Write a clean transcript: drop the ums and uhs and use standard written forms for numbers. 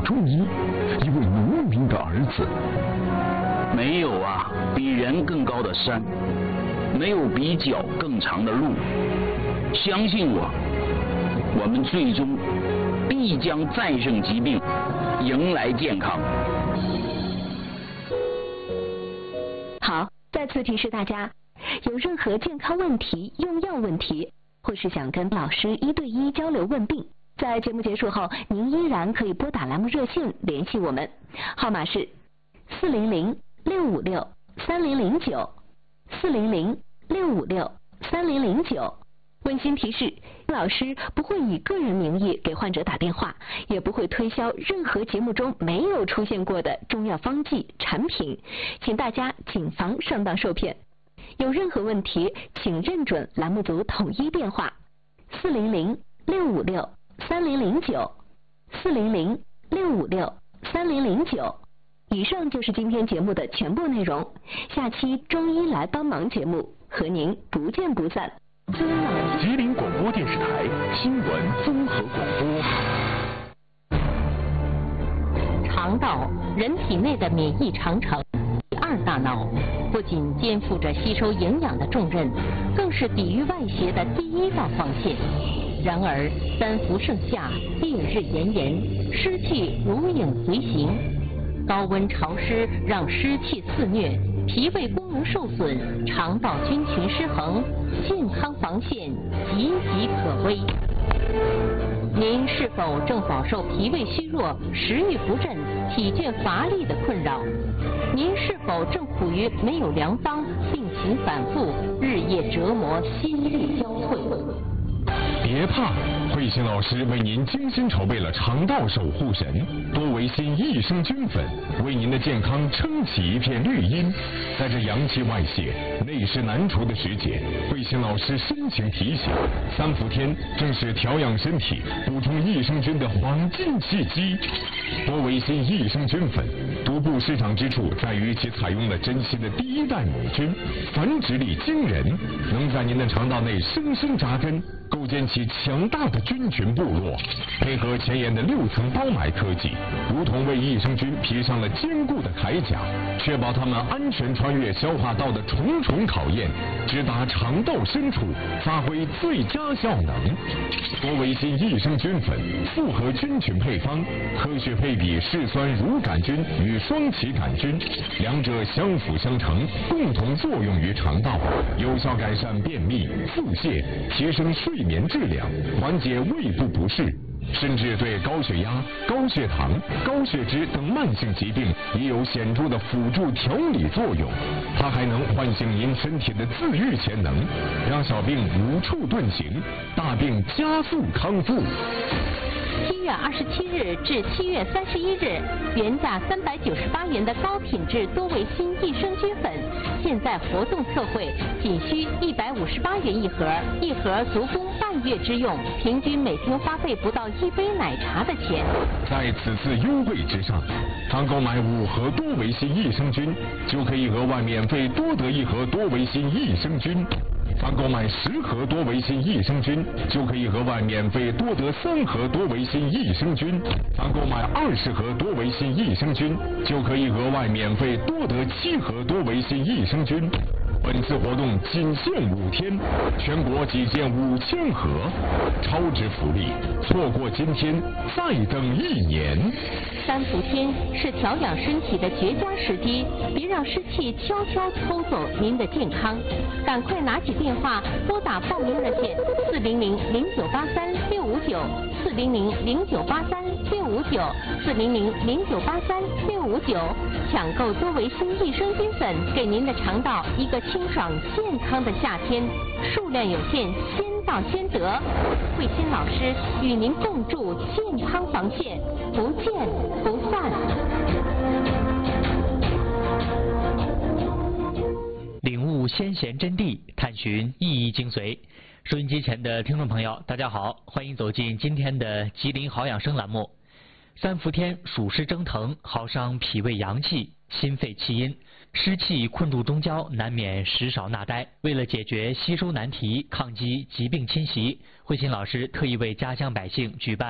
仲医，一位农民的儿子。 没有啊，比人更高的山，没有比脚更长的路。相信我，我们最终必将战胜疾病，迎来健康。 好，再次提示大家，有任何健康问题、用药问题，或是想跟老师1对1交流问病，在节目结束后，您依然可以拨打栏目热线联系我们，号码是400-656-3009，400-656-3009。温馨提示：老师不会以个人名义给患者打电话，也不会推销任何节目中没有出现过的中药方剂产品，请大家谨防上当受骗。有任何问题，请认准栏目组统一电话：400-656-3009，400-656-3009。以上就是今天节目的全部内容，下期中医来帮忙节目和您不见不散。 吉林广播电视台新闻综合广播。 肠道，人体内的免疫长城，第二大脑，不仅肩负着吸收营养的重任，更是抵御外邪的第一道防线。然而3伏盛夏，烈日炎炎，湿气如影随形，高温潮湿让湿气肆虐，脾胃功能受损，肠道菌群失衡，健康防线岌岌可危。您是否正饱受脾胃虚弱、食欲不振、体倦乏力的困扰？您是否正处于没有良方、病情反复、日夜折磨、心力交瘁？ 别怕，慧心老师为您精心筹备了肠道守护神多维新益生菌粉，为您的健康撑起一片绿荫。在这阳气外泄、内湿难除的时节，慧心老师深情提醒：3伏天正是调养身体、补充益生菌的黄金契机。多维新益生菌粉独步市场之处在于其采用了珍稀的第1代母菌，繁殖力惊人，能在您的肠道内深深扎根，构建起强大的菌群部落，配合前沿的6层包埋科技，如同为益生菌披上了坚固的铠甲，确保它们安全穿越消化道的重重考验，直达肠道深处，发挥最佳效能。多维新益生菌粉复合菌群配方，科学配比嗜酸乳杆菌与双歧杆菌，两者相辅相成，共同作用于肠道，有效改善便秘、腹泻，提升睡眠质量，缓解胃部不适，甚至对高血压、高血糖、高血脂等慢性疾病也有显著的辅助调理作用。它还能唤醒您身体的自愈潜能，让小病无处遁形，大病加速康复。 7月27日至7月31日，原价398元的高品质多维新益生菌粉，现在活动特惠，仅需158元一盒，一盒足供半月之用，平均每天花费不到1杯奶茶的钱。 在此次优惠之上，凡购买5盒多维新益生菌，就可以额外免费多得1盒多维新益生菌。凡购买10盒多维新益生菌，就可以额外免费多得3盒多维新益生菌；凡购买20盒多维新益生菌，就可以额外免费多得7盒多维新益生菌。本次活动仅限5天，全国仅限5000盒，超值福利，错过今天再等1年。 3伏天是调养身体的绝佳时机，别让湿气悄悄偷走您的健康。赶快拿起电话拨打报名热线400-0983-659，400-0983-659，400-0983-659，抢购多维新益生菌粉，给您的肠道一个清爽健康的夏天。数量有限，先到先得。慧心老师与您共筑健康防线，不见不散。 领悟先贤真谛，探寻意义精髓。收音机前的听众朋友，大家好，欢迎走进今天的吉林好养生栏目。3伏天暑湿蒸腾，耗伤脾胃阳气、心肺气阴，湿气困住中焦，难免食少纳呆。为了解决吸收难题，抗击疾病侵袭，慧心老师特意为家乡百姓举办